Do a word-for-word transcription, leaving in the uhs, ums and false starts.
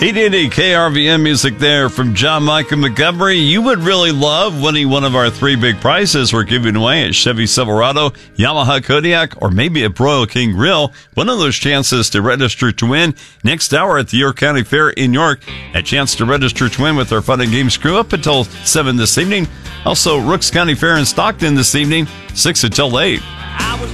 eight eighty K R V M music there from John Michael Montgomery. You would really love winning one of our three big prizes we're giving away at Chevy Silverado, Yamaha Kodiak, or maybe at Broil King Grill. One of those chances to register to win next hour at the York County Fair in York. A chance to register to win with our fun and games crew up until seven this evening. Also, Rooks County Fair in Stockton this evening, six until eight.